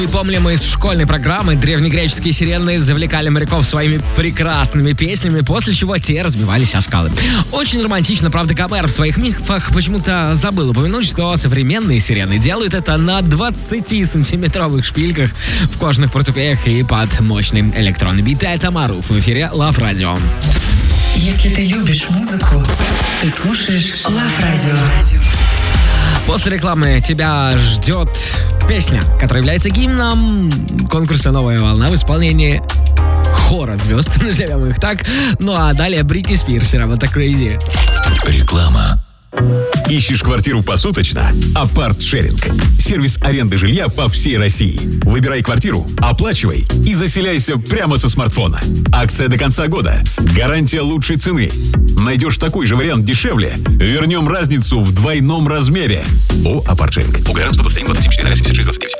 И помним из школьной программы, древнегреческие сирены завлекали моряков своими прекрасными песнями, после чего те разбивались о скалы. Очень романтично, правда, Гомер в своих мифах почему-то забыл упомянуть, что современные сирены делают это на 20-сантиметровых шпильках в кожаных портупеях и под мощный электронный бит. Это Маруф в эфире Love Radio. Если ты любишь музыку, ты слушаешь Love Radio. После рекламы тебя ждет песня, которая является гимном конкурса «Новая волна» в исполнении хора звезд, назовем их так. Ну а далее Бритни Спирс, «Работа Crazy». Реклама. Ищешь квартиру посуточно? Апарт-шеринг. Сервис аренды жилья по всей России. Выбирай квартиру, оплачивай и заселяйся прямо со смартфона. Акция до конца года. Гарантия лучшей цены. Найдешь такой же вариант дешевле? Вернем разницу в двойном размере. ООО «Апарт-шеринг». УГР 121 27 4 76 29.